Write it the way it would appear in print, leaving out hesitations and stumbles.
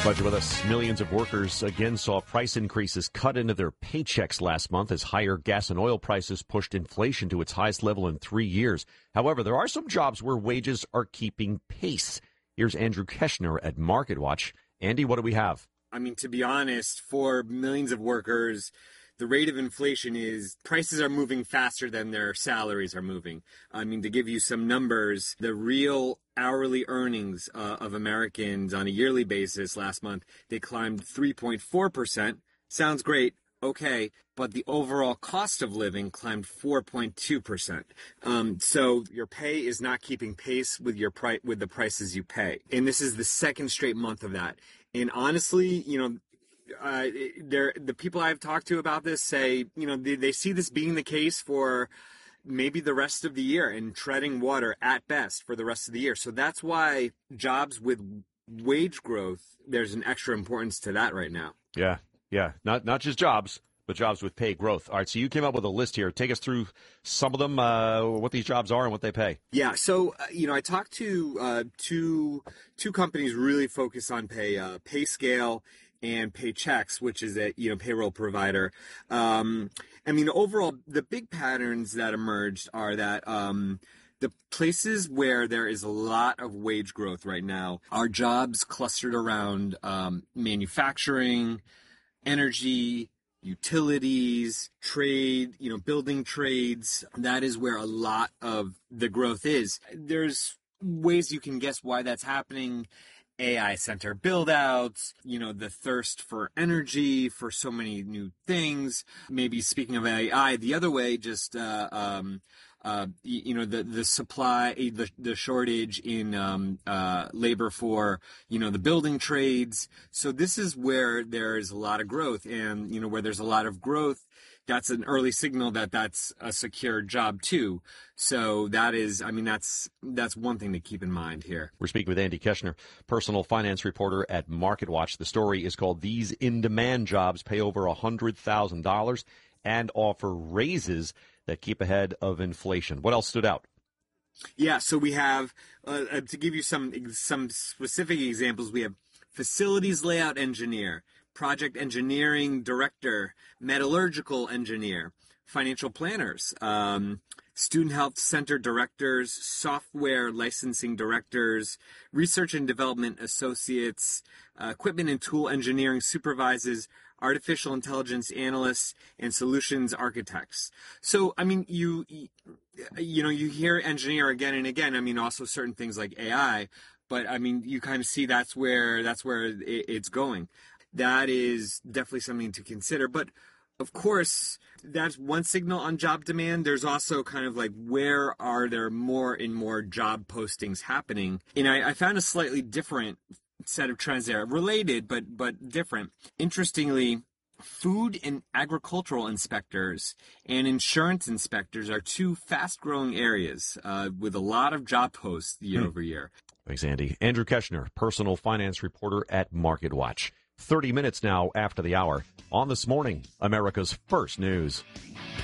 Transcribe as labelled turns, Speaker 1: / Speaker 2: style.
Speaker 1: Glad you're with us. Millions of workers again saw price increases cut into their paychecks last month as higher gas and oil prices pushed inflation to its highest level in 3 years. However, there are some jobs where wages are keeping pace. Here's Andrew Keshner at MarketWatch. Andy, what do we have?
Speaker 2: I mean, to be honest, for millions of workers, the rate of inflation is prices are moving faster than their salaries are moving. I mean, to give you some numbers, the real hourly earnings of Americans on a yearly basis last month, they climbed 3.4%. Sounds great. Okay, but the overall cost of living climbed 4.2%. So your pay is not keeping pace with with the prices you pay, and this is the second straight month of that. And honestly, the people I've talked to about this say, they see this being the case for maybe the rest of the year and treading water at best for the rest of the year. So that's why jobs with wage growth, there's an extra importance to that right now.
Speaker 1: Yeah. Not just jobs, but jobs with pay growth. All right, so you came up with a list here. Take us through some of them, what these jobs are and what they pay.
Speaker 2: Yeah, so, I talked to two companies really focus on pay, PayScale and Paychex, which is a payroll provider. Overall, the big patterns that emerged are that the places where there is a lot of wage growth right now are jobs clustered around manufacturing, energy, utilities, trade, building trades. That is where a lot of the growth is. There's ways you can guess why that's happening. AI center build-outs, the thirst for energy, for so many new things. Maybe speaking of AI, the other way, just the supply, the shortage in labor for the building trades. So this is where there is a lot of growth, and where there's a lot of growth, that's an early signal that that's a secure job too. So that's one thing to keep in mind here.
Speaker 1: We're speaking with Andy Keshner, personal finance reporter at MarketWatch. The story is called "These in-demand jobs pay over $100,000 and offer raises that keep ahead of inflation." What else stood out?
Speaker 2: Yeah, so we have, to give you some specific examples, we have facilities layout engineer, project engineering director, metallurgical engineer, financial planners, student health center directors, software licensing directors, research and development associates, equipment and tool engineering supervisors, artificial intelligence analysts, and solutions architects. So, you hear engineer again and again. Also certain things like AI, but you kind of see that's where it's going. That is definitely something to consider. But of course, that's one signal on job demand. There's also kind of like, where are there more and more job postings happening? And I found a slightly different set of trends there, related but different. Interestingly, food and agricultural inspectors and insurance inspectors are two fast-growing areas with a lot of job posts year over year.
Speaker 1: Thanks, Andy. Andrew Keshner, personal finance reporter at MarketWatch. 30 minutes now after the hour on This Morning, America's First News.